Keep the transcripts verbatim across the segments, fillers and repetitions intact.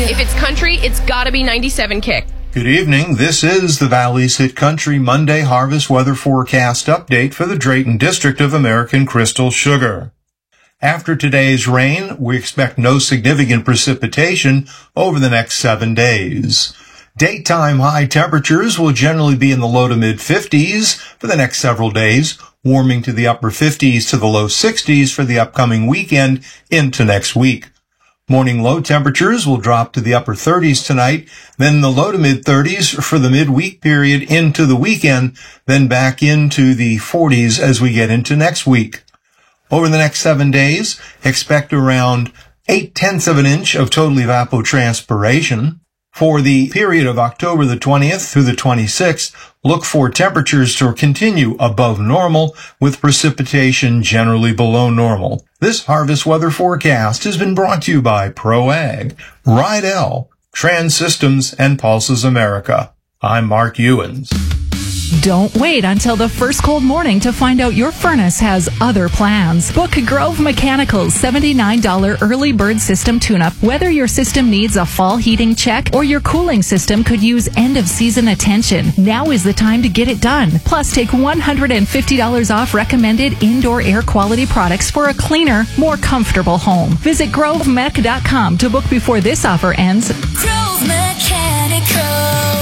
If it's country, it's gotta be ninety-seven Kick. Good evening. This is the Valley's Hit Country Monday Harvest Weather Forecast Update for the Drayton District of American Crystal Sugar. After today's rain, we expect no significant precipitation over the next seven days. Daytime high temperatures will generally be in the low to mid fifties for the next several days, warming to the upper fifties to the low sixties for the upcoming weekend into next week. Morning low temperatures will drop to the upper thirties tonight, then the low to mid thirties for the midweek period into the weekend, then back into the forties as we get into next week. Over the next seven days, expect around eight tenths of an inch of total evapotranspiration. For the period of October the twentieth through the twenty-sixth, look for temperatures to continue above normal with precipitation generally below normal. This harvest weather forecast has been brought to you by ProAg, Rydell, Trans Systems, and Pulses America. I'm Mark Ewens. Don't wait until the first cold morning to find out your furnace has other plans. Book Grove Mechanical's seventy-nine dollars early bird system tune-up. Whether your system needs a fall heating check or your cooling system could use end-of-season attention, now is the time to get it done. Plus, take one hundred fifty dollars off recommended indoor air quality products for a cleaner, more comfortable home. Visit grove mech dot com to book before this offer ends. Grove Mechanical.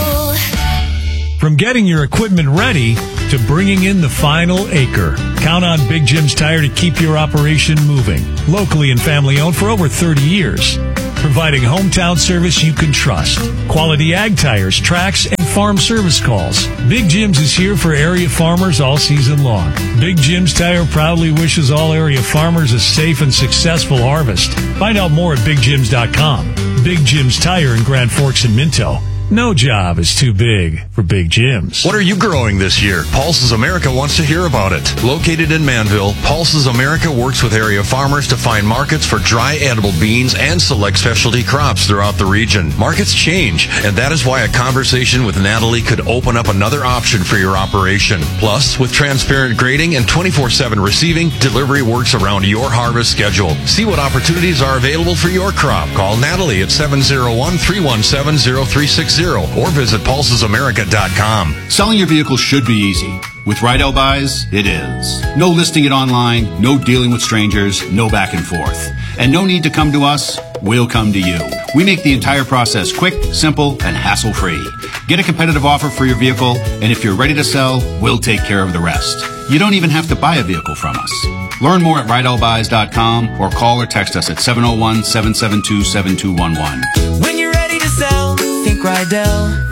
From getting your equipment ready to bringing in the final acre, count on Big Jim's Tire to keep your operation moving. Locally and family owned for over thirty years. Providing hometown service you can trust. Quality ag tires, tracks, and farm service calls. Big Jim's is here for area farmers all season long. Big Jim's Tire proudly wishes all area farmers a safe and successful harvest. Find out more at big jims dot com. Big Jim's Tire in Grand Forks and Minto. No job is too big for Big Jim's. What are you growing this year? Pulses America wants to hear about it. Located in Manville, Pulses America works with area farmers to find markets for dry edible beans and select specialty crops throughout the region. Markets change, and that is why a conversation with Natalie could open up another option for your operation. Plus, with transparent grading and twenty-four seven receiving, delivery works around your harvest schedule. See what opportunities are available for your crop. Call Natalie at seven oh one, three one seven, oh three six zero or visit pulses america dot com. Selling your vehicle should be easy. With Rydell Buys, it is. No listing it online, no dealing with strangers, no back and forth. And no need to come to us, we'll come to you. We make the entire process quick, simple, and hassle-free. Get a competitive offer for your vehicle, and if you're ready to sell, we'll take care of the rest. You don't even have to buy a vehicle from us. Learn more at rydell buys dot com or call or text us at seven oh one, seven seven two, seven two one one. When you're ready to sell, think Rydell.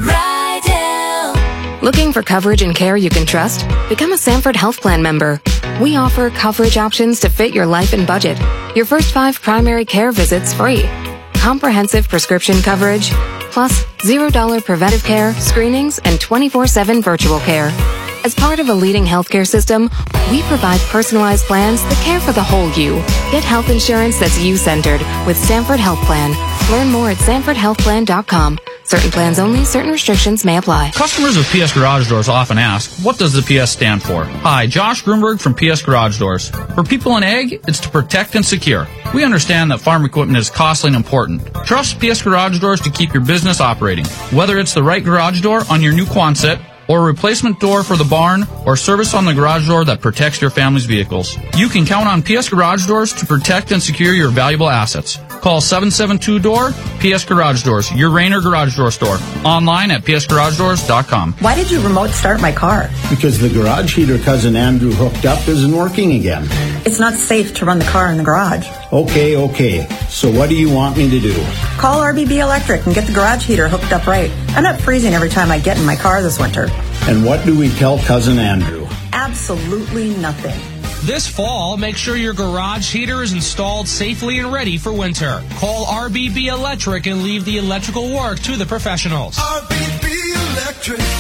Rydell. Looking for coverage and care you can trust? Become a Sanford Health Plan member. We offer coverage options to fit your life and budget. Your first five primary care visits free. Comprehensive prescription coverage, plus zero dollars preventive care, screenings, and twenty-four seven virtual care. As part of a leading healthcare system, we provide personalized plans that care for the whole you. Get health insurance that's you-centered with Sanford Health Plan. Learn more at sanford health plan dot com. Certain plans only, certain restrictions may apply. Customers of P S Garage Doors often ask, what does the P S stand for? Hi, Josh Grunberg from P S Garage Doors. For people in ag, it's to protect and secure. We understand that farm equipment is costly and important. Trust P S Garage Doors to keep your business operating. Whether it's the right garage door on your new Quonset, or a replacement door for the barn, or service on the garage door that protects your family's vehicles. You can count on P S Garage Doors to protect and secure your valuable assets. Call seven seven two D O O R, P S Garage Doors, your Rainer Garage Door store. Online at p s garage doors dot com. Why did you remote start my car? Because the garage heater Cousin Andrew hooked up isn't working again. It's not safe to run the car in the garage. Okay, okay. So what do you want me to do? Call R B B Electric and get the garage heater hooked up right. I'm not freezing every time I get in my car this winter. And what do we tell Cousin Andrew? Absolutely nothing. This fall, make sure your garage heater is installed safely and ready for winter. Call R B B Electric and leave the electrical work to the professionals. R B B Electric.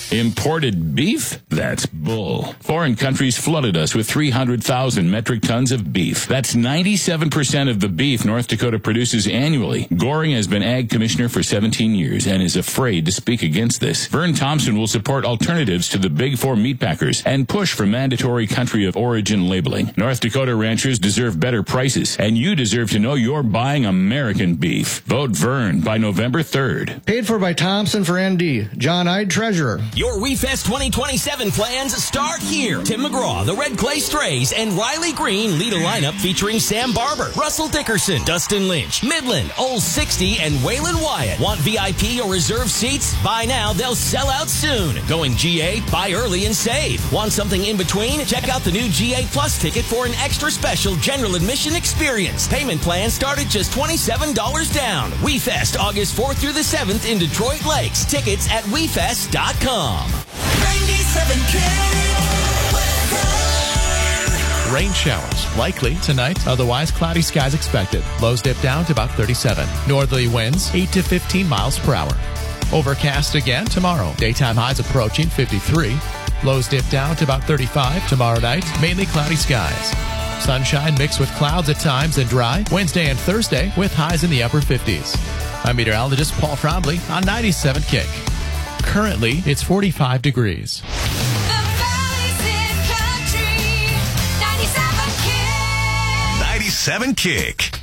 Imported beef? That's bull. Foreign countries flooded us with three hundred thousand metric tons of beef. That's ninety-seven percent of the beef North Dakota produces annually. Goring has been Ag Commissioner for seventeen years and is afraid to speak against this. Vern Thompson will support alternatives to the Big Four meatpackers and push for mandatory country of origin labeling. North Dakota ranchers deserve better prices, and you deserve to know you're buying American beef. Vote Vern by November third. Paid for by Thompson for N D. John Ide, Treasurer. Your WeFest twenty twenty-seven plans start here. Tim McGraw, the Red Clay Strays, and Riley Green lead a lineup featuring Sam Barber, Russell Dickerson, Dustin Lynch, Midland, Old sixty, and Waylon Wyatt. Want V I P or reserve seats? Buy now, they'll sell out soon. Going G A? Buy early and save. Want something in between? Check out the new G A Plus ticket for an extra special general admission experience. Payment plans start at just twenty-seven dollars down. WeFest, August fourth through the seventh in Detroit Lakes. Tickets at we fest dot com. ninety-seven Rain showers likely tonight, otherwise cloudy skies expected. Lows dip down to about thirty-seven. Northerly winds eight to fifteen miles per hour. Overcast again tomorrow. Daytime highs approaching fifty-three. Lows dip down to about thirty-five. Tomorrow night, mainly cloudy skies. Sunshine mixed with clouds at times and dry. Wednesday and Thursday with highs in the upper fifties. I'm meteorologist Paul Frombley on ninety-seven Kick. Currently, it's forty-five degrees. ninety-seven Kick. ninety-seven Kick.